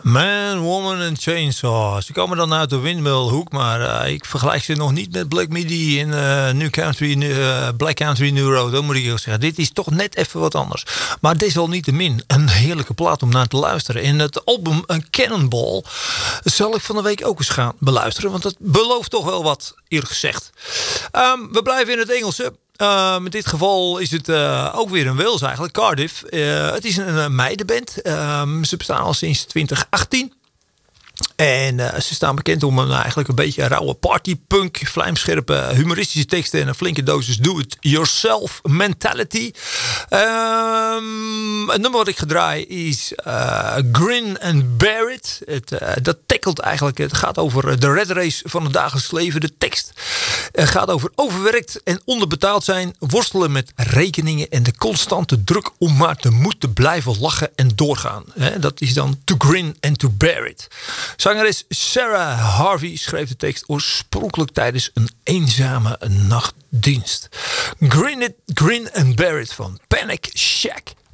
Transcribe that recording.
Man, Woman and Chainsaw. Ze komen dan uit de Windmillhoek, maar ik vergelijk ze nog niet met Black Midi in Black Country New Road. Dat moet ik ook zeggen. Dit is toch net even wat anders. Maar desalniettemin een heerlijke plaat om naar te luisteren. En het album Cannonball zal ik van de week ook eens gaan beluisteren. Want dat belooft toch wel wat, eerlijk gezegd. We blijven in het Engelse. In dit geval is het ook weer een Wales eigenlijk, Cardiff. Het is een meidenband. Ze bestaan al sinds 2018. En ze staan bekend om eigenlijk een beetje rauwe partypunk, vlijmscherpe humoristische teksten en een flinke dosis do-it-yourself mentality. Het nummer wat ik gedraai is Grin and Bear It. Dat tackelt eigenlijk, het gaat over de red race van het dagelijks leven. De tekst gaat over overwerkt en onderbetaald zijn, worstelen met rekeningen en de constante druk om maar te moeten blijven lachen en doorgaan. Dat is dan To Grin and To Bear It. Zangeres Sarah Harvey schreef de tekst oorspronkelijk tijdens een eenzame nachtdienst. Grin and Bear It van Panic Shack.